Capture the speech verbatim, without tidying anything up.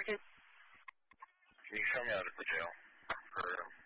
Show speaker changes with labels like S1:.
S1: Can you show me out of the jail for